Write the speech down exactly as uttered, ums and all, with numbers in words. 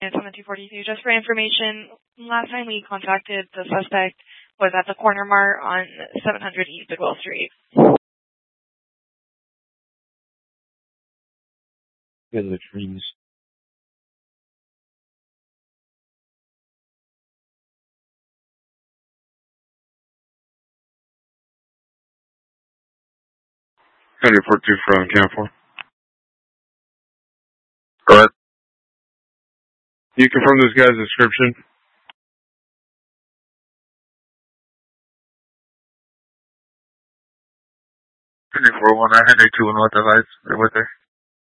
It's on the two forty-two. Just for information, last time we contacted the suspect was at the Corner Mart on seven hundred East Bidwell Street. In the trees. one forty-two from Camp four. Go ahead. You confirm this guy's description? four one, I had a two and what device right with there.